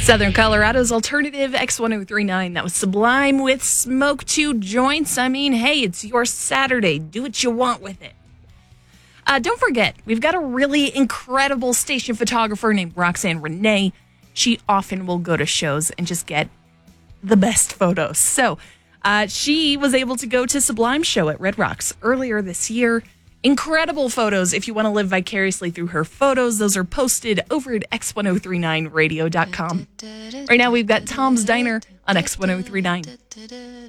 Southern Colorado's alternative X1039. That was Sublime with Smoke 2 Joints. I mean, hey, it's your Saturday. Do what you want with it. Don't forget, we've got a really incredible station photographer named Roxanne Renee. She often will go to shows and just get the best photos. So she was able to go to Sublime's show at Red Rocks earlier this year. Incredible photos. If you want to live vicariously through her photos, those are posted over at x1039radio.com. Right now, we've got Tom's Diner on X1039.